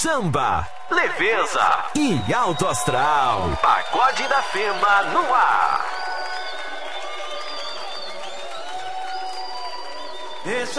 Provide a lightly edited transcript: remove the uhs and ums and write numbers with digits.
samba, leveza e alto astral. Pagode da Fema no ar.